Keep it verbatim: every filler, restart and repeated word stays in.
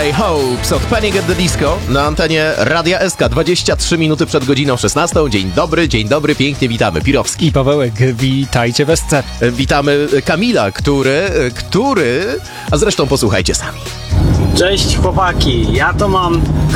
Holiday Hopes od Panic at the Disco na antenie Radia S K, dwadzieścia trzy minuty przed godziną szesnastą. Dzień dobry, dzień dobry, pięknie witamy. Pirowski. I Pawełek, witajcie w S C. Witamy Kamila, który, który, a zresztą posłuchajcie sami. Cześć chłopaki, ja to mam